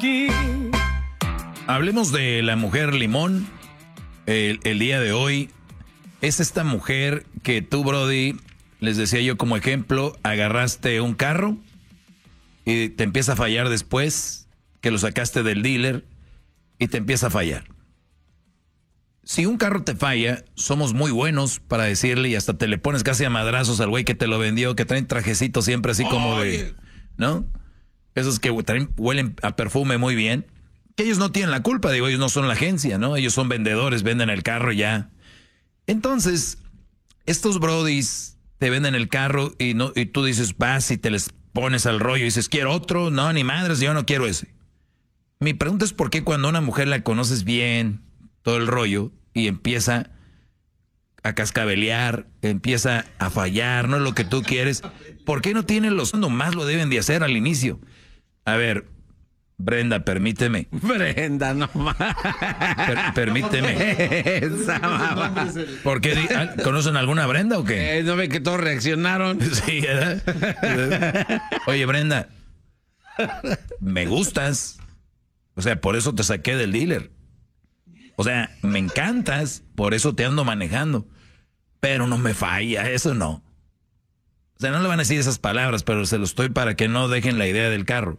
Hablemos de la mujer limón. El día de hoy es esta mujer que tú, Brody, les decía yo como ejemplo, agarraste un carro y te empieza a fallar después, que lo sacaste del dealer y te empieza a fallar. Si un carro te falla, somos muy buenos para decirle y hasta te le pones casi a madrazos al güey que te lo vendió, que traen trajecito siempre así como de, ¿no? Esos que huelen a perfume muy bien. Que ellos no tienen la culpa, digo, ellos no son la agencia, ¿no? Ellos son vendedores, venden el carro ya. Entonces, estos brodis te venden el carro y tú dices, vas y te les pones al rollo y dices, quiero otro. No, ni madres, yo no quiero ese. Mi pregunta es por qué cuando a una mujer la conoces bien, todo el rollo, y empieza a cascabelear, empieza a fallar, no es lo que tú quieres, ¿por qué no tienen los nomás lo deben de hacer al inicio? A ver, Brenda, permíteme. Brenda, no más. Permíteme. ¿Por qué? ¿Conocen alguna Brenda o qué? ¿No ve que todos reaccionaron? Sí, ¿verdad? Oye, Brenda, me gustas. O sea, por eso te saqué del dealer. O sea, me encantas, por eso te ando manejando. Pero no me falla, eso no. O sea, no le van a decir esas palabras, pero se lo estoy para que no dejen la idea del carro.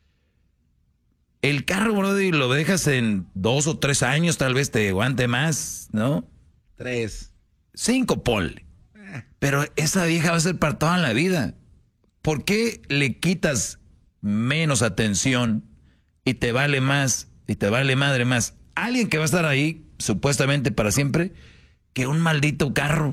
El carro, Brody, lo dejas en 2 o 3 años, tal vez te aguante más, ¿no? 3. 5, ponle. Pero esa vieja va a ser para toda la vida. ¿Por qué le quitas menos atención y te vale más, y te vale madre más alguien que va a estar ahí, supuestamente para siempre, que un maldito carro?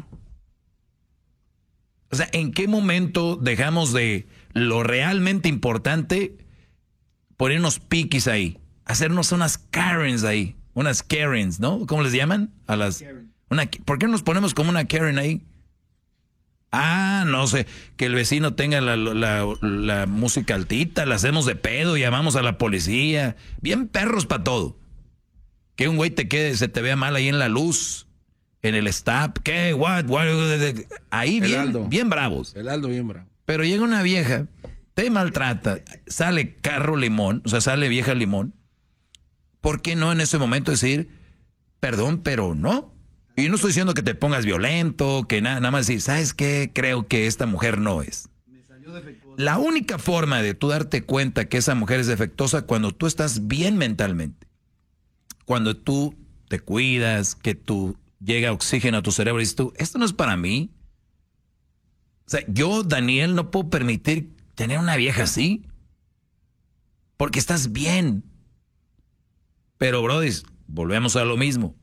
O sea, ¿en qué momento dejamos de lo realmente importante ponernos piquis ahí? Hacernos unas Karens ahí. Unas Karens, ¿no? ¿Cómo les llaman? A las... ¿Por qué nos ponemos como una Karen ahí? Ah, no sé, que el vecino tenga la música altita, la hacemos de pedo, llamamos a la policía. Bien perros para todo. Que un güey se te vea mal ahí en la luz, en el stop. ¿Qué? What? Ahí bien bravos. El Aldo bien bravo. Pero llega una vieja, te maltrata, sale carro limón, o sea, sale vieja limón. ¿Por qué no en ese momento decir, perdón, pero no? Y no estoy diciendo que te pongas violento, que nada más decir, ¿sabes qué? Creo que esta mujer no es. La única forma de tú darte cuenta que esa mujer es defectuosa cuando tú estás bien mentalmente. Cuando tú te cuidas, que tú llega oxígeno a tu cerebro y dices tú, esto no es para mí. O sea, yo, Daniel, no puedo permitir tener una vieja así. Porque estás bien. Pero, brodis, volvemos a lo mismo.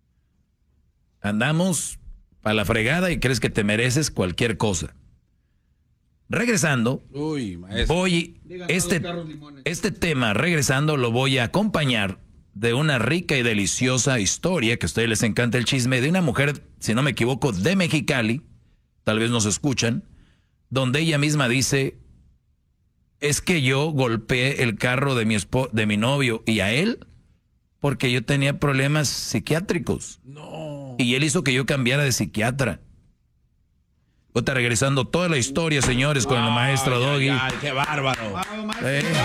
Andamos a la fregada y crees que te mereces cualquier cosa. Regresando, este tema, regresando, lo voy a acompañar de una rica y deliciosa historia, que a ustedes les encanta el chisme, de una mujer, si no me equivoco, de Mexicali, tal vez nos escuchan, donde ella misma dice, es que yo golpeé el carro de mi novio y a él porque yo tenía problemas psiquiátricos. No. Y él hizo que yo cambiara de psiquiatra. Regresando toda la historia, señores, con el maestro Doggy. ¡Qué bárbaro!